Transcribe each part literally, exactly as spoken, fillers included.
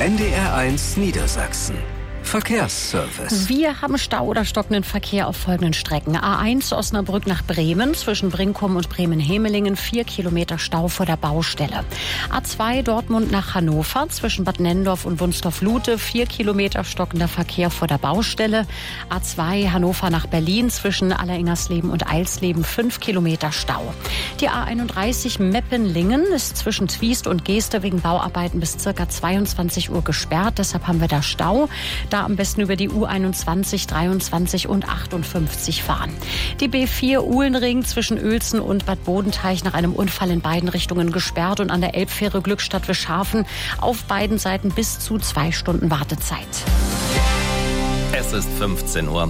N D R eins Niedersachsen. Verkehrsservice. Wir haben Stau oder stockenden Verkehr auf folgenden Strecken. A eins Osnabrück nach Bremen, zwischen Brinkum und Bremen-Hemelingen, vier Kilometer Stau vor der Baustelle. A zwei Dortmund nach Hannover, zwischen Bad Nenndorf und Wunstorf-Lute, vier Kilometer stockender Verkehr vor der Baustelle. A zwei Hannover nach Berlin, zwischen Alleringers-Leben und Eilsleben, fünf Kilometer Stau. Die A einunddreißig Meppen-Lingen ist zwischen Twiest und Geeste wegen Bauarbeiten bis ca. zweiundzwanzig Uhr gesperrt. Deshalb haben wir da Stau. Da am besten über die U einundzwanzig, dreiundzwanzig und achtundfünfzig fahren. Die B vier Uhlenring zwischen Uelzen und Bad Bodenteich nach einem Unfall in beiden Richtungen gesperrt und an der Elbfähre Glückstadt-Wischhafen auf beiden Seiten bis zu zwei Stunden Wartezeit. Es ist fünfzehn Uhr.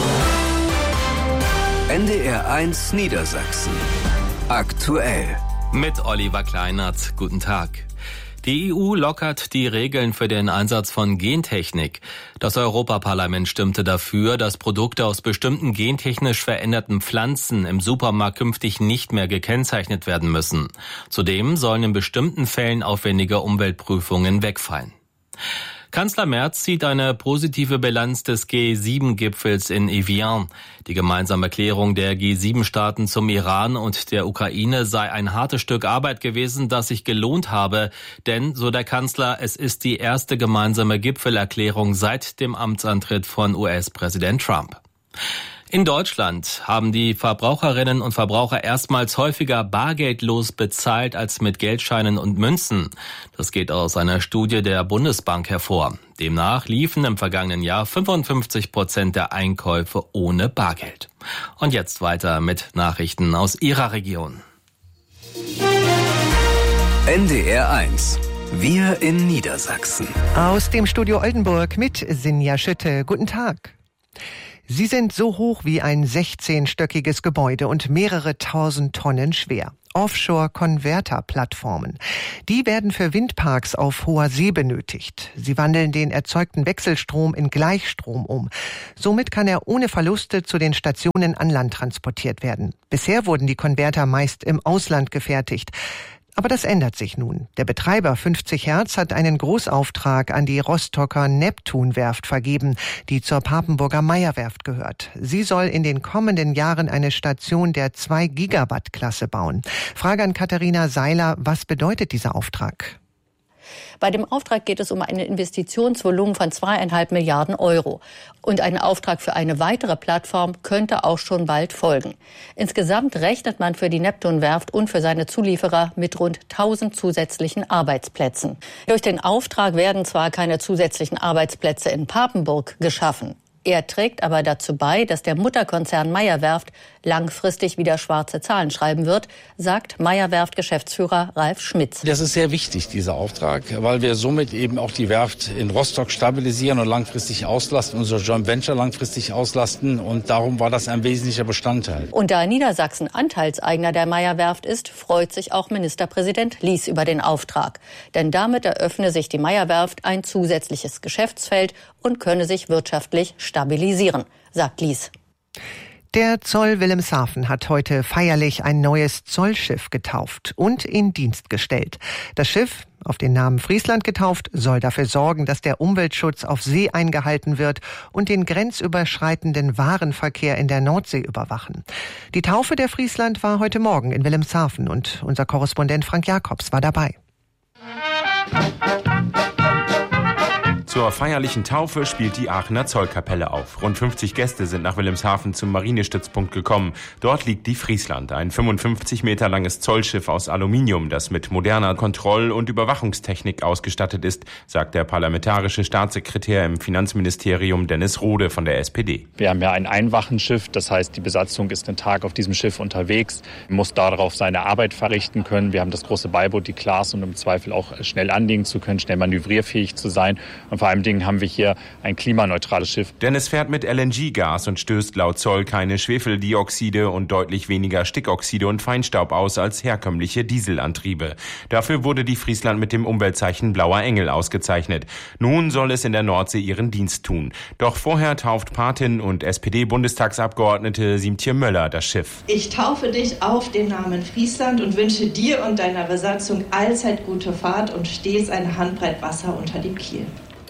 N D R eins Niedersachsen. Aktuell. Mit Oliver Kleinert. Guten Tag. Die E U lockert die Regeln für den Einsatz von Gentechnik. Das Europaparlament stimmte dafür, dass Produkte aus bestimmten gentechnisch veränderten Pflanzen im Supermarkt künftig nicht mehr gekennzeichnet werden müssen. Zudem sollen in bestimmten Fällen aufwendige Umweltprüfungen wegfallen. Kanzler Merz zieht eine positive Bilanz des G sieben Gipfels in Evian. Die gemeinsame Erklärung der G sieben Staaten zum Iran und der Ukraine sei ein hartes Stück Arbeit gewesen, das sich gelohnt habe. Denn, so der Kanzler, es ist die erste gemeinsame Gipfelerklärung seit dem Amtsantritt von U S-Präsident Trump. In Deutschland haben die Verbraucherinnen und Verbraucher erstmals häufiger bargeldlos bezahlt als mit Geldscheinen und Münzen. Das geht aus einer Studie der Bundesbank hervor. Demnach liefen im vergangenen Jahr fünfundfünfzig Prozent der Einkäufe ohne Bargeld. Und jetzt weiter mit Nachrichten aus Ihrer Region. N D R eins. Wir in Niedersachsen. Aus dem Studio Oldenburg mit Sinja Schütte. Guten Tag. Sie sind so hoch wie ein sechzehnstöckiges Gebäude und mehrere tausend Tonnen schwer. Offshore-Konverter-Plattformen. Die werden für Windparks auf hoher See benötigt. Sie wandeln den erzeugten Wechselstrom in Gleichstrom um. Somit kann er ohne Verluste zu den Stationen an Land transportiert werden. Bisher wurden die Konverter meist im Ausland gefertigt. Aber das ändert sich nun. Der Betreiber fünfzig Hertz hat einen Großauftrag an die Rostocker Neptunwerft vergeben, die zur Papenburger Meyer-Werft gehört. Sie soll in den kommenden Jahren eine Station der zwei Gigawatt Klasse bauen. Frage an Katharina Seiler, was bedeutet dieser Auftrag? Bei dem Auftrag geht es um ein Investitionsvolumen von zweieinhalb Milliarden Euro. Und ein Auftrag für eine weitere Plattform könnte auch schon bald folgen. Insgesamt rechnet man für die Neptunwerft und für seine Zulieferer mit rund tausend zusätzlichen Arbeitsplätzen. Durch den Auftrag werden zwar keine zusätzlichen Arbeitsplätze in Papenburg geschaffen. Er trägt aber dazu bei, dass der Mutterkonzern Meyer-Werft langfristig wieder schwarze Zahlen schreiben wird, sagt Meyer-Werft-Geschäftsführer Ralf Schmitz. Das ist sehr wichtig, dieser Auftrag, weil wir somit eben auch die Werft in Rostock stabilisieren und langfristig auslasten, unser Joint Venture langfristig auslasten. Und darum war das ein wesentlicher Bestandteil. Und da Niedersachsen Anteilseigner der Meyer-Werft ist, freut sich auch Ministerpräsident Lies über den Auftrag. Denn damit eröffne sich die Meyer-Werft ein zusätzliches Geschäftsfeld und könne sich wirtschaftlich stabilisieren, sagt Lies. Der Zoll Wilhelmshaven hat heute feierlich ein neues Zollschiff getauft und in Dienst gestellt. Das Schiff, auf den Namen Friesland getauft, soll dafür sorgen, dass der Umweltschutz auf See eingehalten wird und den grenzüberschreitenden Warenverkehr in der Nordsee überwachen. Die Taufe der Friesland war heute Morgen in Wilhelmshaven und unser Korrespondent Frank Jakobs war dabei. Zur feierlichen Taufe spielt die Aachener Zollkapelle auf. Rund fünfzig Gäste sind nach Wilhelmshaven zum Marinestützpunkt gekommen. Dort liegt die Friesland, ein fünfundfünfzig Meter langes Zollschiff aus Aluminium, das mit moderner Kontroll- und Überwachungstechnik ausgestattet ist, sagt der parlamentarische Staatssekretär im Finanzministerium Dennis Rohde von der S P D. Wir haben ja ein Einwachenschiff, das heißt, die Besatzung ist einen Tag auf diesem Schiff unterwegs, muss darauf seine Arbeit verrichten können. Wir haben das große Beiboot, die Klaas, um im Zweifel auch schnell anlegen zu können, schnell manövrierfähig zu sein. Und vor vor allen Dingen haben wir hier ein klimaneutrales Schiff. Denn es fährt mit L N G-Gas und stößt laut Zoll keine Schwefeldioxide und deutlich weniger Stickoxide und Feinstaub aus als herkömmliche Dieselantriebe. Dafür wurde die Friesland mit dem Umweltzeichen Blauer Engel ausgezeichnet. Nun soll es in der Nordsee ihren Dienst tun. Doch vorher tauft Patin und S P D-Bundestagsabgeordnete Siemtje Möller das Schiff. Ich taufe dich auf den Namen Friesland und wünsche dir und deiner Besatzung allzeit gute Fahrt und stets eine Handbreit Wasser unter dem Kiel.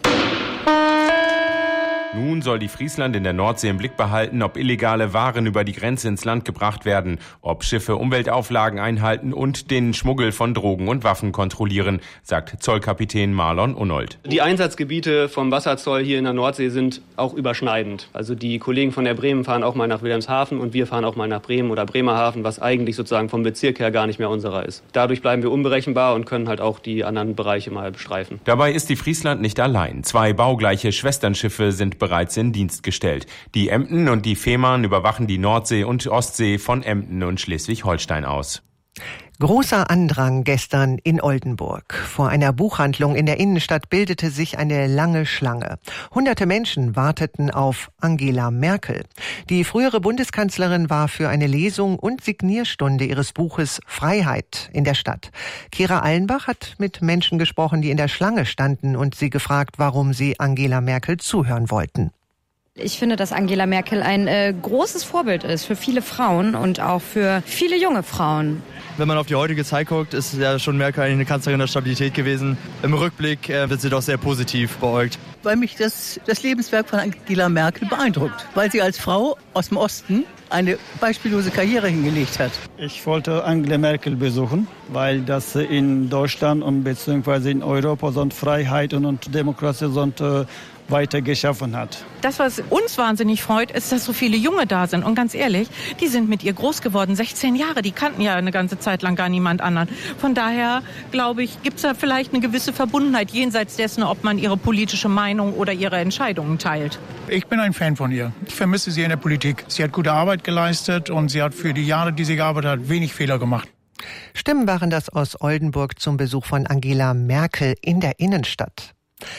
Nun soll die Friesland in der Nordsee im Blick behalten, ob illegale Waren über die Grenze ins Land gebracht werden, ob Schiffe Umweltauflagen einhalten und den Schmuggel von Drogen und Waffen kontrollieren, sagt Zollkapitän Marlon Unold. Die Einsatzgebiete vom Wasserzoll hier in der Nordsee sind auch überschneidend. Also die Kollegen von der Bremen fahren auch mal nach Wilhelmshaven und wir fahren auch mal nach Bremen oder Bremerhaven, was eigentlich sozusagen vom Bezirk her gar nicht mehr unserer ist. Dadurch bleiben wir unberechenbar und können halt auch die anderen Bereiche mal bestreifen. Dabei ist die Friesland nicht allein. Zwei baugleiche Schwesternschiffe sind bereits in Dienst gestellt. Die Emden und die Fehmarn überwachen die Nordsee und Ostsee von Emden und Schleswig-Holstein aus. Großer Andrang gestern in Oldenburg. Vor einer Buchhandlung in der Innenstadt bildete sich eine lange Schlange. Hunderte Menschen warteten auf Angela Merkel. Die frühere Bundeskanzlerin war für eine Lesung und Signierstunde ihres Buches Freiheit in der Stadt. Kira Allenbach hat mit Menschen gesprochen, die in der Schlange standen und sie gefragt, warum sie Angela Merkel zuhören wollten. Ich finde, dass Angela Merkel ein äh, großes Vorbild ist für viele Frauen und auch für viele junge Frauen. Wenn man auf die heutige Zeit guckt, ist ja schon Merkel eine Kanzlerin der Stabilität gewesen. Im Rückblick äh, wird sie doch sehr positiv beäugt. Weil mich das, das Lebenswerk von Angela Merkel beeindruckt. Weil sie als Frau aus dem Osten eine beispiellose Karriere hingelegt hat. Ich wollte Angela Merkel besuchen, weil das in Deutschland und beziehungsweise in Europa so Freiheit und, und Demokratie so äh, weiter geschaffen hat. Das, was uns wahnsinnig freut, ist, dass so viele Junge da sind. Und ganz ehrlich, die sind mit ihr groß geworden, sechzehn Jahre. Die kannten ja eine ganze Zeit lang gar niemand anderen. Von daher, glaube ich, gibt es da vielleicht eine gewisse Verbundenheit jenseits dessen, ob man ihre politische Meinung oder ihre Entscheidungen teilt. Ich bin ein Fan von ihr. Ich vermisse sie in der Politik. Sie hat gute Arbeit geleistet und sie hat für die Jahre, die sie gearbeitet hat, wenig Fehler gemacht. Stimmen waren das aus Oldenburg zum Besuch von Angela Merkel in der Innenstadt.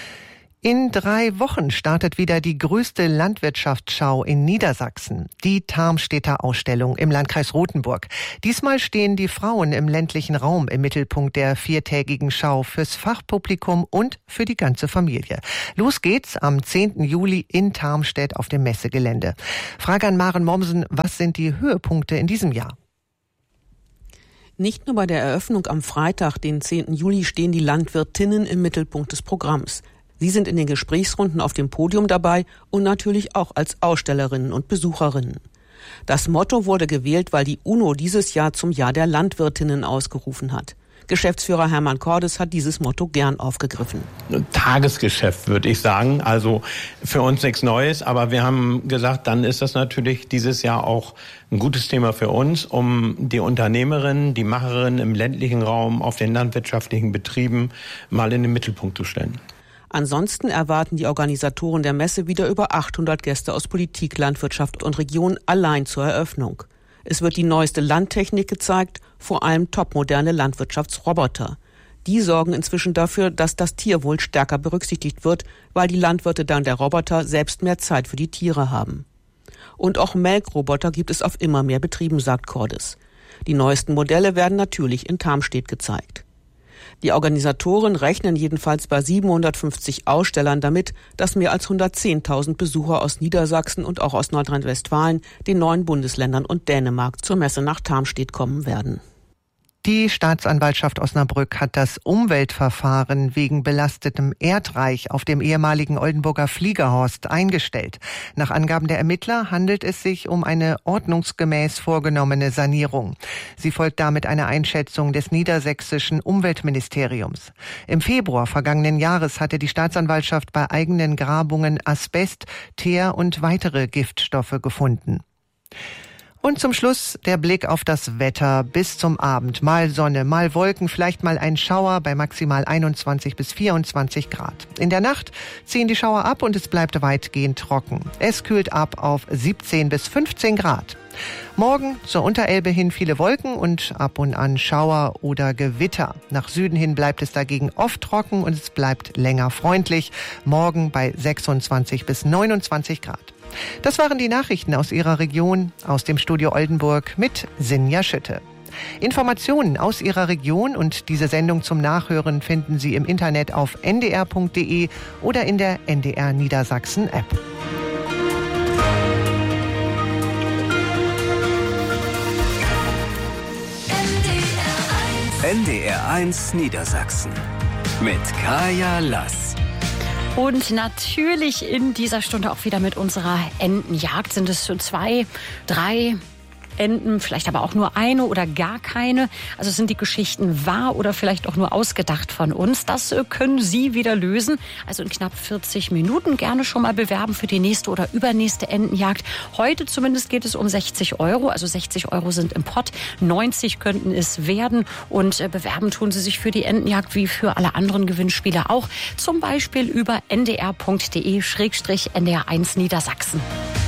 In drei Wochen startet wieder die größte Landwirtschaftsschau in Niedersachsen, die Tarmstädter Ausstellung im Landkreis Rothenburg. Diesmal stehen die Frauen im ländlichen Raum im Mittelpunkt der viertägigen Schau fürs Fachpublikum und für die ganze Familie. Los geht's am zehnten Juli in Tarmstedt auf dem Messegelände. Frage an Maren Mommsen, was sind die Höhepunkte in diesem Jahr? Nicht nur bei der Eröffnung am Freitag, den zehnten Juli, stehen die Landwirtinnen im Mittelpunkt des Programms. Sie sind in den Gesprächsrunden auf dem Podium dabei und natürlich auch als Ausstellerinnen und Besucherinnen. Das Motto wurde gewählt, weil die UNO dieses Jahr zum Jahr der Landwirtinnen ausgerufen hat. Geschäftsführer Hermann Cordes hat dieses Motto gern aufgegriffen. Tagesgeschäft, würde ich sagen. Also für uns nichts Neues, aber wir haben gesagt, dann ist das natürlich dieses Jahr auch ein gutes Thema für uns, um die Unternehmerinnen, die Macherinnen im ländlichen Raum, auf den landwirtschaftlichen Betrieben mal in den Mittelpunkt zu stellen. Ansonsten erwarten die Organisatoren der Messe wieder über achthundert Gäste aus Politik, Landwirtschaft und Region allein zur Eröffnung. Es wird die neueste Landtechnik gezeigt, vor allem topmoderne Landwirtschaftsroboter. Die sorgen inzwischen dafür, dass das Tierwohl stärker berücksichtigt wird, weil die Landwirte dank der Roboter selbst mehr Zeit für die Tiere haben. Und auch Melkroboter gibt es auf immer mehr Betrieben, sagt Cordes. Die neuesten Modelle werden natürlich in Tarmstedt gezeigt. Die Organisatoren rechnen jedenfalls bei siebenhundertfünfzig Ausstellern damit, dass mehr als hundertzehntausend Besucher aus Niedersachsen und auch aus Nordrhein-Westfalen, den neuen Bundesländern und Dänemark zur Messe nach Tarmstedt kommen werden. Die Staatsanwaltschaft Osnabrück hat das Umweltverfahren wegen belastetem Erdreich auf dem ehemaligen Oldenburger Fliegerhorst eingestellt. Nach Angaben der Ermittler handelt es sich um eine ordnungsgemäß vorgenommene Sanierung. Sie folgt damit einer Einschätzung des niedersächsischen Umweltministeriums. Im Februar vergangenen Jahres hatte die Staatsanwaltschaft bei eigenen Grabungen Asbest, Teer und weitere Giftstoffe gefunden. Und zum Schluss der Blick auf das Wetter bis zum Abend. Mal Sonne, mal Wolken, vielleicht mal ein Schauer bei maximal einundzwanzig bis vierundzwanzig Grad. In der Nacht ziehen die Schauer ab und es bleibt weitgehend trocken. Es kühlt ab auf siebzehn bis fünfzehn Grad. Morgen zur Unterelbe hin viele Wolken und ab und an Schauer oder Gewitter. Nach Süden hin bleibt es dagegen oft trocken und es bleibt länger freundlich. Morgen bei sechsundzwanzig bis neunundzwanzig Grad. Das waren die Nachrichten aus Ihrer Region, aus dem Studio Oldenburg mit Sinja Schütte. Informationen aus Ihrer Region und diese Sendung zum Nachhören finden Sie im Internet auf n d r punkt d e oder in der N D R Niedersachsen App. N D R eins Niedersachsen mit Kaya Lass. Und natürlich in dieser Stunde auch wieder mit unserer Entenjagd. Sind es so zwei, drei Enten, vielleicht aber auch nur eine oder gar keine. Also sind die Geschichten wahr oder vielleicht auch nur ausgedacht von uns? Das können Sie wieder lösen. Also in knapp vierzig Minuten gerne schon mal bewerben für die nächste oder übernächste Entenjagd. Heute zumindest geht es um sechzig Euro. Also sechzig Euro sind im Pott. neunzig könnten es werden. Und bewerben tun Sie sich für die Entenjagd wie für alle anderen Gewinnspiele auch. Zum Beispiel über n d r punkt d e N D R eins Niedersachsen.